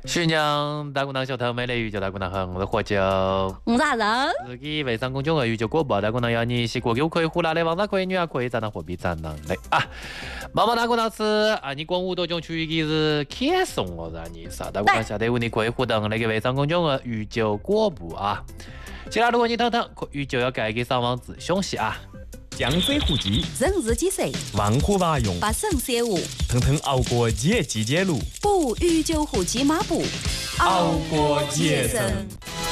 新疆大姑娘小头美丽宇宙大姑娘很我的火酒， 啥人？ 自己微商公众号宇宙广播大姑娘要你是国可以胡辣的王大可以女儿可以咱那货币咱能的啊！妈妈大姑娘是啊，你光5多种区域是开送我让你啥大姑娘下得你可以互动那个微商公众号宇宙广播啊！其他如果你等等，宇宙要改给上网子详细啊！ 江水户籍， 人日几岁？ 万户娃用， 八省三五， 腾腾熬过节季节路， 不与酒户籍马步， 熬过节生。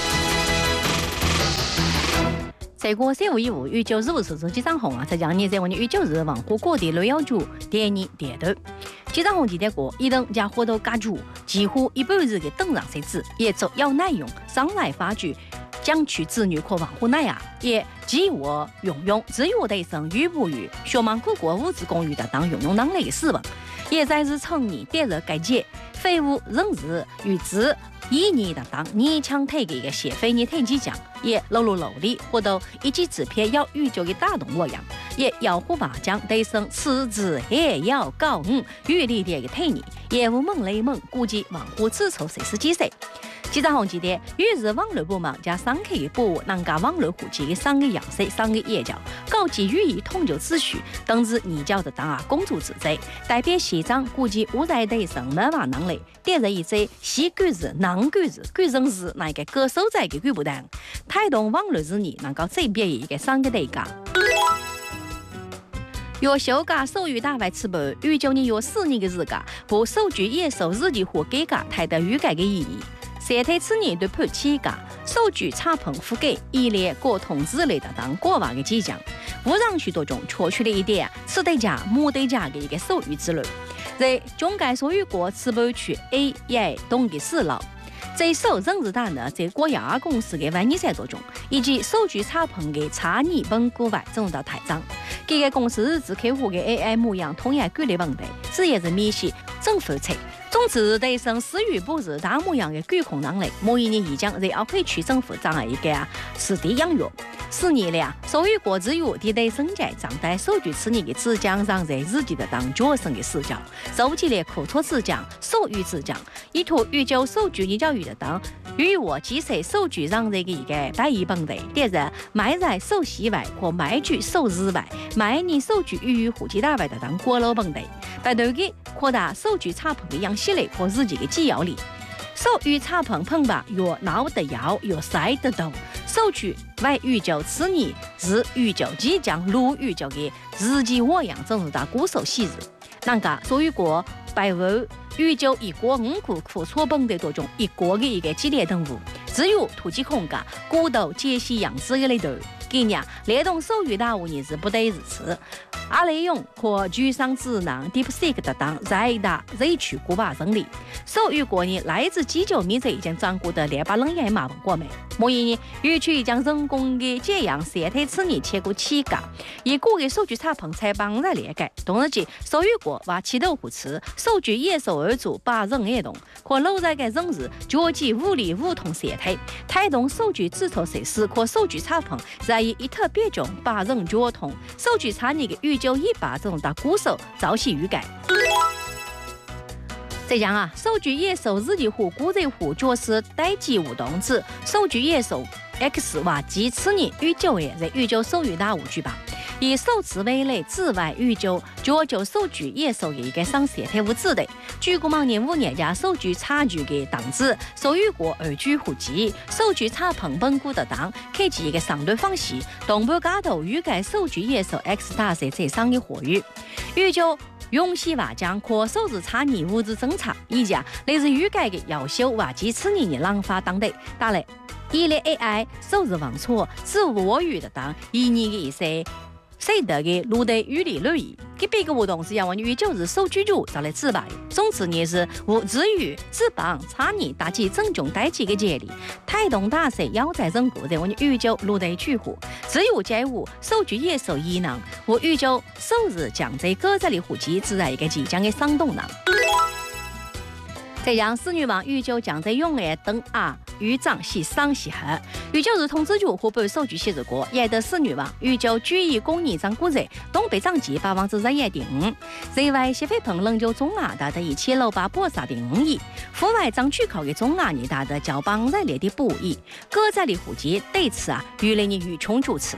在过3月1日与9日5日机场红啊，在讲你在我们与9日王火各地旅游局第2电头。机场红记得过，一等加活动加注，几乎100日的等上设置，也主要内容上来发掘。将取子女或防护奶啊，也激我用只有对生与不与，学满各国物质公寓的当用能力使用，也在日成年第二改节，废物人日与之1年的当年强推的一个协会年推几奖，也努力活到一级指标要宇宙的打动我样，也要虎把将对生此之也要高与力的一个推年，业务猛雷猛估计往虎自筹40几岁。机场红记得，与日网络部门加3K 的保护，能加网络户籍的3个样式、3个业教，高级语义统筹秩序，等至你教的当公主之罪，代表县长估计无在对生没法能力，第二一在西管日、南管日、管人日那个各所在的管不当，推动网络日年能够这边一个3个代价。要修改手语大白词本，预计你要4年的时间，把手机验收日期化改革，抬得预改的意义。3推此年对判起价，手机插棚覆盖一列各通知类的当国外的迹象，无让许多种错取了一点此对价、某对价的一个手语之类，在中介手语国此本区 A 也懂的4楼。这首人日大呢，在国药公司的123多种，以及手机插棚的插你本国外整到台上，这个公司日志客户的 AI 模样同样管理问题，这也是明显政府策。总之，对生私域不是大模样的管控能力，某一年已将在奥克区政府掌握一个实地养育。4年了，手语国之有地对生界长在手举此年的只将让在日记的当角生的视角，收集了口错之奖、手语之奖，以图预就手举你教育的当与我几岁手举让这个一个百亿本的，第二买在手西外或买举手日外，买你手举与户籍大外的当国老本的，把头个扩大手举插棚的样系列或日记的纪要里。手语插棚棚吧，越闹得摇，越塞得动。手举外宇宙此年是宇宙即将入宇宙的日记我样正是大鼓手昔日。那个手语国百万宇宙一国5股苦错本的多种一国的一个激烈动物，只有土地空格孤岛解析样子的类头。今年联动手语大5年是不得如此。阿雷用和居上智能 DeepSeek 的当在大瑞区古巴胜利，手语国呢来自19米已经掌握的2把冷眼马文国美。某一年，预区将人工的这样3推此年切过7个，以个的手举插棚才帮在连改。同时间，手语国把7豆腐吃，手举野手而主把人也动，可露在个人日脚击物理互通3推，推动手举自筹设施和手举插棚在以一特别种把人交通，手举插你的预就100这种大鼓手早期预改。再讲啊，手举野手日记户古人户就是代际互动之手举野手 X 话及此年与9月在预就手语大5举办，以首次为例之外预就手举野手的一个上社会物质的，据过往年5年加手举差距的党子手语国2举户籍，手举插棚本股的党，开启一个相对方式，东部街头预改手举野手 X 大社这上的活跃，预就用西瓦将可手指差年物质政策，以及类似预改的要求瓦及此年的浪法当地打来，一类 AI 手指网错自我语的当1年的一些谁得的路的语理论意，给别个活动是要往宇宙日手居住找来自白。总之呢是无至于自帮差年打击正中代际的接力，太动大社要在人国在往宇宙路的去户，只有在乎手举野手异能，我宇宙首日将在各自的户籍自然一个即将的伤动能。 这样，侍女王预就将在永安等豫长西上西黑。预就是通知局湖北手局显示过，也得侍女王预就举义公议长古日东北长期8之日也定。此外，协会朋仍就中亚达的1千600定义，户外争取考给中亚你达的交帮热烈的补议，各在的户籍对此与来你与穷主持。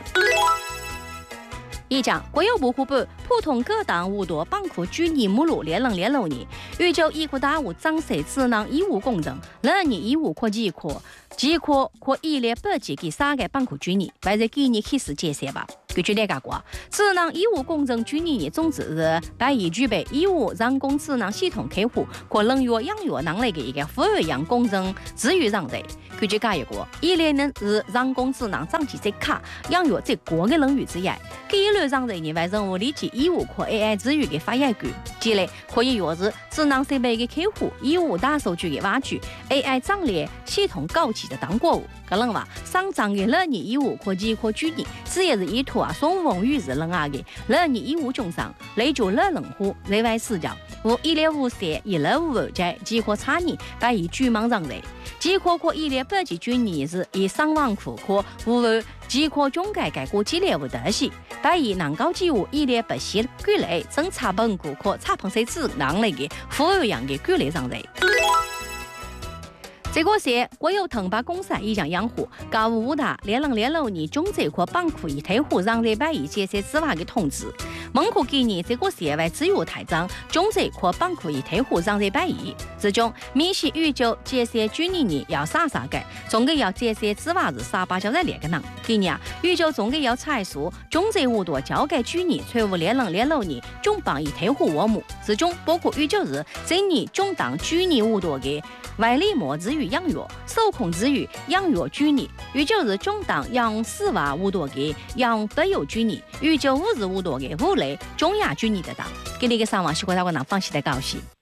一讲国有部湖北普通各党无多ban库居尼目录2006年，预就义务大务长设智能义务公证，2年义务可机可一列8级给3个ban库居尼，为了给你开始解释吧。根据了解过，智能义务公证居尼总之是把已具备义务人工智能系统客户可能约养育能力的一个服务样公证至于人类。根据介绍，一类呢是人工智能长期在卡养育最高的领域之一。这一类人类为人物理解义务和 AI 资源的发言权，即类可以约是智能设备的客户义务大数据的挖掘 ，AI 战略系统高级的当国务。个人话，上涨的2年义务可机可举例，这也是依托双方与日人的2年义务中上，累就2人户内外视角，无1列5线1列5后在即可差异把以举忙人类。即可1列8级举例是以上网库可无后即可总改改过几列无得系，把以能高级务1列8系举例侦查本库可查碰谁智能类的服务样的举例人类。这个是国有藤把公司已将养护高5大2006年中这块ban库一退户让200亿建设之外的通知，蒙库给你这个社会资源台长中这块ban库一退户让200亿，之中明显预就建设居年要啥改，总个要建设之外是38交在2个人，给你预就总个要采数中这5多交给居年财务2006年中ban一退户额目，之中包括预就是这年中当居年5多的外力模之于养育，受控之于养育居年，预就是中当养4万5多的养北有居年，预就55多的5类中亚居年的当，给你个上网西国大国能放弃的高兴。